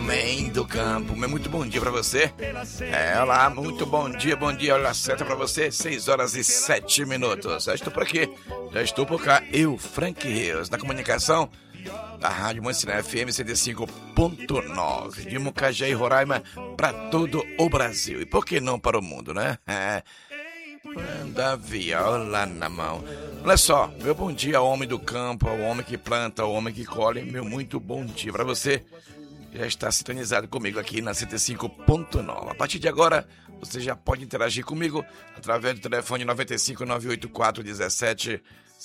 homem do campo. Muito bom dia pra você. Olá, muito bom dia, hora certa pra você, 6h07. Já estou por aqui, já estou por cá, eu, Frank Rios, na comunicação da Rádio Mansinai FM 105.9, de Mucajaí, Roraima, pra todo o Brasil, e por que não para o mundo, né? Manda a viola na mão. Olha só, meu bom dia ao homem do campo, ao homem que planta, ao homem que colhe, meu muito bom dia para você. Já está sintonizado comigo aqui na 105.9. A partir de agora, você já pode interagir comigo através do telefone 95 984 17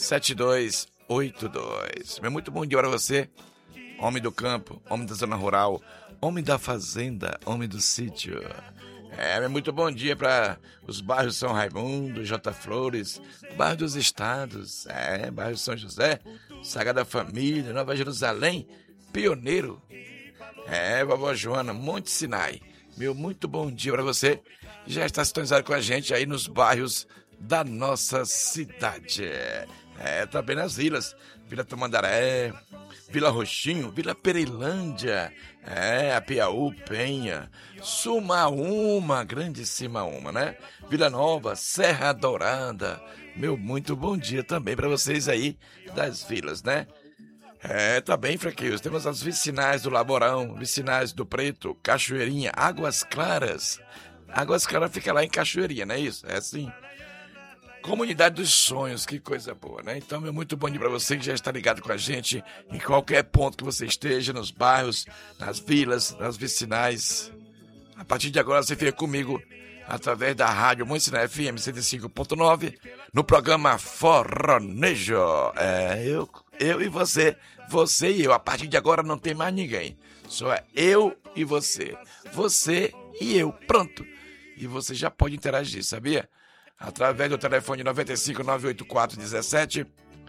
7282. Meu muito bom dia para você, homem do campo, homem da zona rural, homem da fazenda, homem do sítio. Meu muito bom dia para os bairros São Raimundo, J. Flores, bairro dos Estados, bairro São José, Sagrada Família, Nova Jerusalém, Pioneiro, Vovó Joana, Monte Sinai. Meu muito bom dia para você. Já está sintonizado com a gente aí nos bairros da nossa cidade. Também nas vilas, Vila Tamandaré, Vila Roxinho, Vila Pereilândia, Apiaú, Penha, Sumaúma, Grande Cimaúma, né? Vila Nova, Serra Dourada. Meu muito bom dia também para vocês aí das vilas, né? Tá bem, Franquinhos. Temos as vicinais do Laborão, vicinais do Preto, Cachoeirinha, Águas Claras. Águas Claras fica lá em Cachoeirinha, não é isso? É assim. Comunidade dos Sonhos, que coisa boa, né? Então, meu muito bom dia para você que já está ligado com a gente em qualquer ponto que você esteja, nos bairros, nas vilas, nas vicinais. A partir de agora, você fica comigo através da Rádio Mansinai FM 105.9, no programa Forronejo. Eu e você e eu. A partir de agora não tem mais ninguém. Só é eu e você e eu. Pronto. E você já pode interagir, sabia? Através do telefone 95 984 17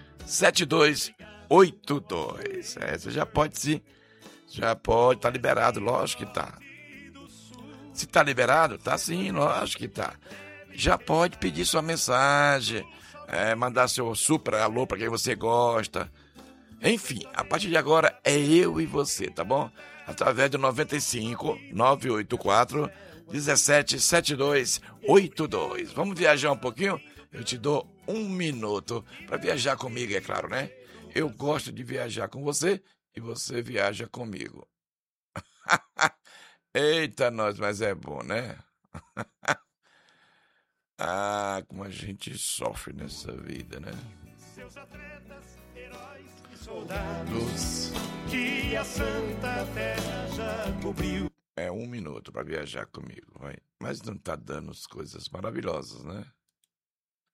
7282. Você já pode sim. Já pode, tá liberado, lógico que tá. Se tá liberado, tá sim, lógico que tá. Já pode pedir sua mensagem, mandar seu super alô pra quem você gosta. Enfim, a partir de agora é eu e você, tá bom? Através do 95 984 17 7282. Vamos viajar um pouquinho? Eu te dou 1 minuto para viajar comigo, é claro, né? Eu gosto de viajar com você e você viaja comigo. Eita, nós, mas é bom, né? Como a gente sofre nessa vida, né? Seus atletas, heróis e soldados que a Santa Terra já cobriu. 1 minuto para viajar comigo, vai. Mas não tá dando as coisas maravilhosas, né?